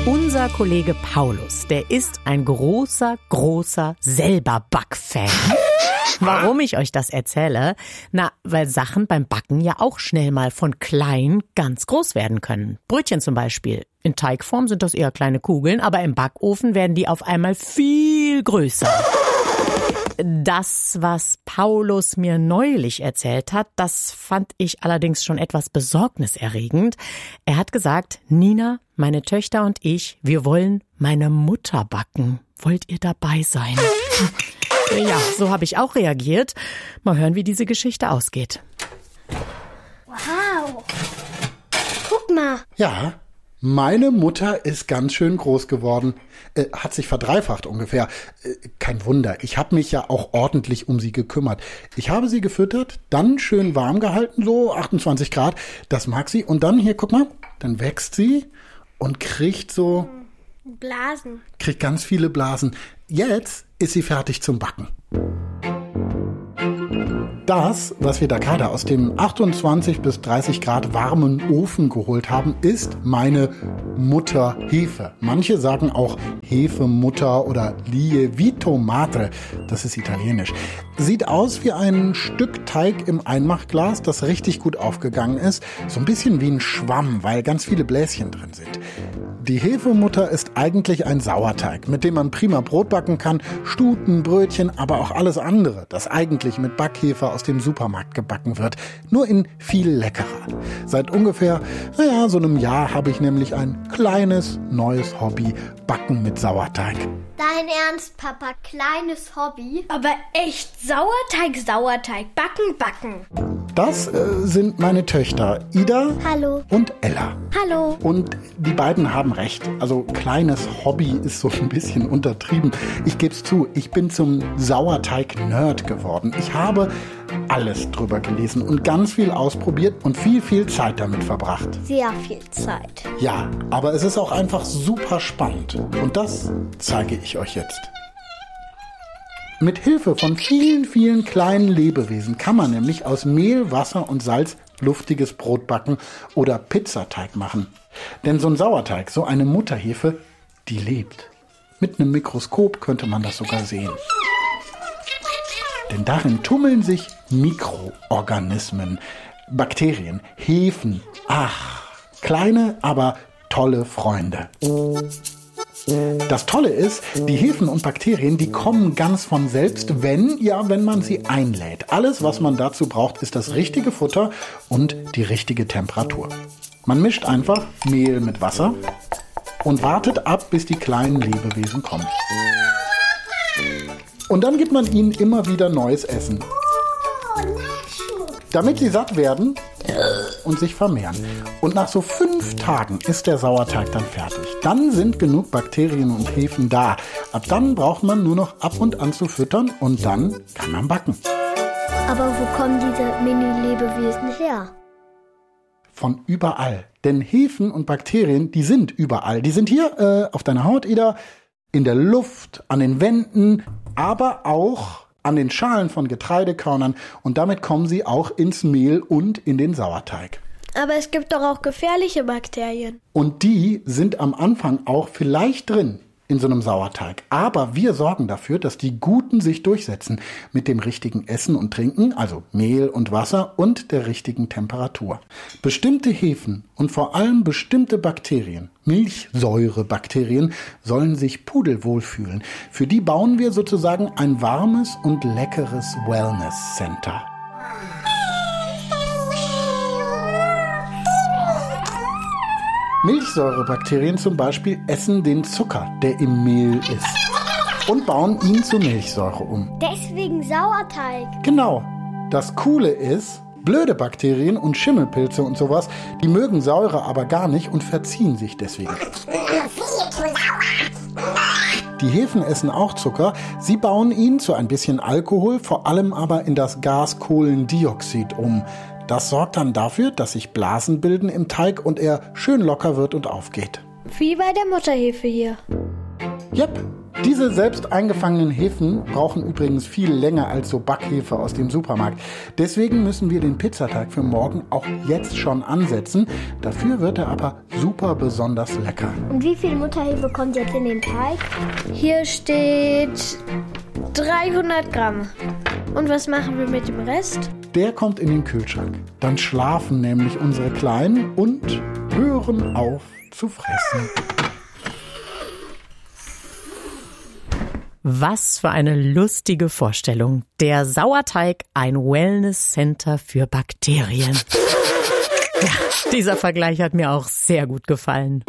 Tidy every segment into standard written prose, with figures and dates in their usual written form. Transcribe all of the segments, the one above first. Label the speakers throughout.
Speaker 1: Unser Kollege Paulus, der ist ein großer selber Backfan. Warum ich euch das erzähle? Na, weil Sachen beim Backen ja auch schnell mal von klein ganz groß werden können. Brötchen zum Beispiel. In Teigform sind das eher kleine Kugeln, aber im Backofen werden die auf einmal viel größer. Das, was Paulus mir neulich erzählt hat, das fand ich allerdings schon etwas besorgniserregend. Er hat gesagt, Nina, meine Töchter und ich, wir wollen meine Mutter backen. Wollt ihr dabei sein? Ja, so habe ich auch reagiert. Mal hören, wie diese Geschichte ausgeht.
Speaker 2: Wow. Guck mal.
Speaker 3: Ja, meine Mutter ist ganz schön groß geworden. Hat sich verdreifacht ungefähr. Kein Wunder, ich habe mich ja auch ordentlich um sie gekümmert. Ich habe sie gefüttert, dann schön warm gehalten, so 28 Grad. Das mag sie. Und dann hier, guck mal, dann wächst sie und kriegt so...
Speaker 2: Blasen.
Speaker 3: Kriegt ganz viele Blasen. Jetzt ist sie fertig zum Backen. Das, was wir da gerade aus dem 28 bis 30 Grad warmen Ofen geholt haben, ist meine Mutterhefe. Manche sagen auch Hefemutter oder Lievito Madre. Das ist italienisch. Sieht aus wie ein Stück Teig im Einmachglas, das richtig gut aufgegangen ist. So ein bisschen wie ein Schwamm, weil ganz viele Bläschen drin sind. Die Hefemutter ist eigentlich ein Sauerteig, mit dem man prima Brot backen kann, Stuten, Brötchen, aber auch alles andere, das eigentlich mit Backhefe aus dem Supermarkt gebacken wird, nur in viel leckerer. Seit ungefähr, so einem Jahr habe ich nämlich ein kleines neues Hobby, Backen mit Sauerteig.
Speaker 2: Dein Ernst, Papa? Kleines Hobby? Aber echt Sauerteig, backen.
Speaker 3: Das sind meine Töchter Ida
Speaker 2: Hallo.
Speaker 3: Und Ella.
Speaker 2: Hallo.
Speaker 3: Und die beiden haben recht. Also kleines Hobby ist so ein bisschen untertrieben. Ich geb's zu, ich bin zum Sauerteig-Nerd geworden. Ich habe alles drüber gelesen und ganz viel ausprobiert und viel Zeit damit verbracht.
Speaker 2: Sehr viel Zeit.
Speaker 3: Ja, aber es ist auch einfach super spannend. Und das zeige ich euch jetzt. Mit Hilfe von vielen kleinen Lebewesen kann man nämlich aus Mehl, Wasser und Salz luftiges Brot backen oder Pizzateig machen. Denn so ein Sauerteig, so eine Mutterhefe, die lebt. Mit einem Mikroskop könnte man das sogar sehen. Denn darin tummeln sich Mikroorganismen, Bakterien, Hefen. Ach, kleine, aber tolle Freunde. Das Tolle ist, die Hefen und Bakterien, die kommen ganz von selbst, wenn man sie einlädt. Alles, was man dazu braucht, ist das richtige Futter und die richtige Temperatur. Man mischt einfach Mehl mit Wasser und wartet ab, bis die kleinen Lebewesen kommen. Und dann gibt man ihnen immer wieder neues Essen, damit sie satt werden und sich vermehren. Und nach so 5 Tagen ist der Sauerteig dann fertig. Dann sind genug Bakterien und Hefen da. Ab dann braucht man nur noch ab und an zu füttern und dann kann man backen.
Speaker 2: Aber wo kommen diese Mini-Lebewesen her?
Speaker 3: Von überall. Denn Hefen und Bakterien, die sind überall. Die sind hier auf deiner Haut, Ida, in der Luft, an den Wänden, aber auch an den Schalen von Getreidekörnern. Und damit kommen sie auch ins Mehl und in den Sauerteig.
Speaker 2: Aber es gibt doch auch gefährliche Bakterien.
Speaker 3: Und die sind am Anfang auch vielleicht drin in so einem Sauerteig. Aber wir sorgen dafür, dass die Guten sich durchsetzen mit dem richtigen Essen und Trinken, also Mehl und Wasser und der richtigen Temperatur. Bestimmte Hefen und vor allem bestimmte Bakterien, Milchsäurebakterien, sollen sich pudelwohl fühlen. Für die bauen wir sozusagen ein warmes und leckeres Wellness-Center. Milchsäurebakterien zum Beispiel essen den Zucker, der im Mehl ist, und bauen ihn zu Milchsäure um.
Speaker 2: Deswegen Sauerteig.
Speaker 3: Genau. Das Coole ist, blöde Bakterien und Schimmelpilze und sowas, die mögen Säure aber gar nicht und verziehen sich deswegen. Die Hefen essen auch Zucker. Sie bauen ihn zu ein bisschen Alkohol, vor allem aber in das Gas Kohlendioxid um. Das sorgt dann dafür, dass sich Blasen bilden im Teig und er schön locker wird und aufgeht.
Speaker 2: Wie bei der Mutterhefe hier.
Speaker 3: Jep, Diese selbst eingefangenen Hefen brauchen übrigens viel länger als so Backhefe aus dem Supermarkt. Deswegen müssen wir den Pizzateig für morgen auch jetzt schon ansetzen. Dafür wird er aber super besonders lecker.
Speaker 2: Und wie viel Mutterhefe kommt jetzt in den Teig?
Speaker 4: Hier steht 300 Gramm. Und was machen wir mit dem Rest?
Speaker 3: Der kommt in den Kühlschrank. Dann schlafen nämlich unsere Kleinen und hören auf zu fressen.
Speaker 1: Was für eine lustige Vorstellung. Der Sauerteig, ein Wellness-Center für Bakterien. Ja, dieser Vergleich hat mir auch sehr gut gefallen.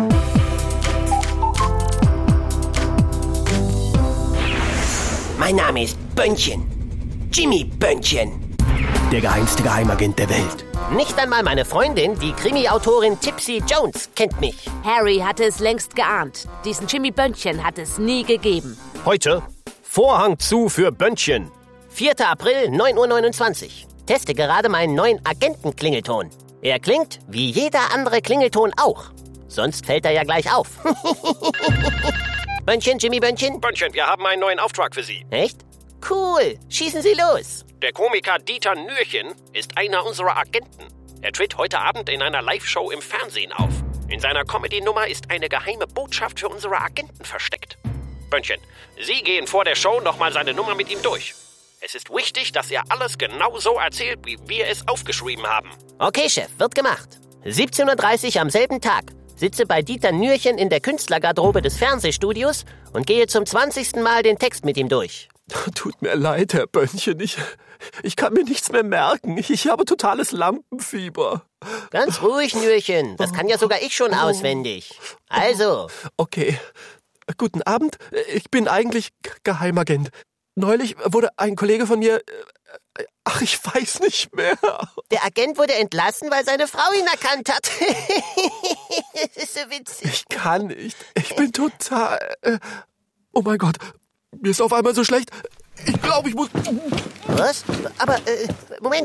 Speaker 5: Mein Name ist Bönnchen. Jimmy Bönnchen. Der geheimste Geheimagent der Welt. Nicht einmal meine Freundin, die Krimi-Autorin Tipsy Jones, kennt mich.
Speaker 6: Harry hatte es längst geahnt. Diesen Jimmy Bönnchen hat es nie gegeben.
Speaker 5: Heute Vorhang zu für Bönnchen. 4. April, 9:29 Uhr. Teste gerade meinen neuen Agentenklingelton. Er klingt wie jeder andere Klingelton auch. Sonst fällt er ja gleich auf. Bönnchen, Jimmy Bönnchen?
Speaker 7: Bönnchen, wir haben einen neuen Auftrag für Sie.
Speaker 5: Echt? Cool, schießen Sie los.
Speaker 7: Der Komiker Dieter Nürchen ist einer unserer Agenten. Er tritt heute Abend in einer Live-Show im Fernsehen auf. In seiner Comedy-Nummer ist eine geheime Botschaft für unsere Agenten versteckt. Bönnchen, Sie gehen vor der Show nochmal seine Nummer mit ihm durch. Es ist wichtig, dass er alles genau so erzählt, wie wir es aufgeschrieben haben.
Speaker 5: Okay, Chef, wird gemacht. 17:30 Uhr am selben Tag. Sitze bei Dieter Nürchen in der Künstlergarderobe des Fernsehstudios und gehe zum 20. Mal den Text mit ihm durch.
Speaker 8: Tut mir leid, Herr Bönnchen. Ich kann mir nichts mehr merken. Ich habe totales Lampenfieber.
Speaker 5: Ganz ruhig, Nürchen. Das kann ja sogar ich schon auswendig. Also.
Speaker 8: Okay. Guten Abend. Ich bin eigentlich Geheimagent. Neulich wurde ein Kollege von mir... Ach, ich weiß nicht mehr.
Speaker 5: Der Agent wurde entlassen, weil seine Frau ihn erkannt hat. Das ist so witzig.
Speaker 8: Ich kann nicht. Ich bin total... Oh mein Gott. Mir ist auf einmal so schlecht. Ich glaube, ich muss...
Speaker 5: Was? Aber, Moment.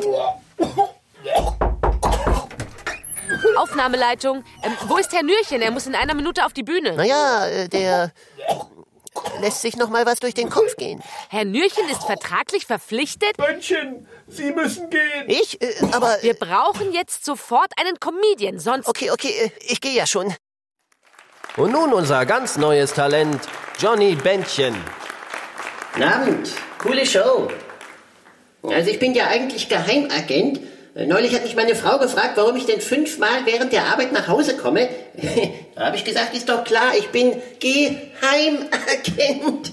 Speaker 6: Aufnahmeleitung. Wo ist Herr Nürchen? Er muss in einer Minute auf die Bühne.
Speaker 5: Naja, der... lässt sich noch mal was durch den Kopf gehen.
Speaker 6: Herr Nürchen ist vertraglich verpflichtet?
Speaker 8: Bönnchen, Sie müssen gehen.
Speaker 5: Ich? Aber...
Speaker 6: Wir brauchen jetzt sofort einen Comedian, sonst...
Speaker 5: Okay, ich gehe ja schon. Und nun unser ganz neues Talent, Johnny Bönnchen. Guten Abend, coole Show. Also ich bin ja eigentlich Geheimagent. Neulich hat mich meine Frau gefragt, warum ich denn 5-mal während der Arbeit nach Hause komme. Da habe ich gesagt, ist doch klar, ich bin Geheimagent.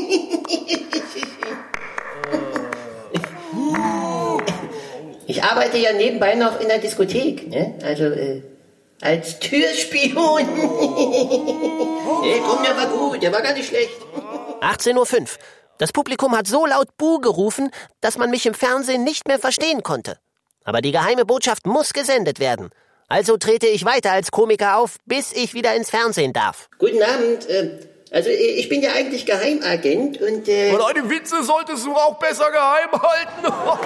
Speaker 5: Ich arbeite ja nebenbei noch in der Diskothek, ne? Also als Türspion. Komm, der war gut, der war gar nicht schlecht. 18:05 Uhr. Das Publikum hat so laut Buh gerufen, dass man mich im Fernsehen nicht mehr verstehen konnte. Aber die geheime Botschaft muss gesendet werden. Also trete ich weiter als Komiker auf, bis ich wieder ins Fernsehen darf. Guten Abend. Also ich bin ja eigentlich Geheimagent und...
Speaker 8: Und deine Witze solltest du auch besser geheim halten.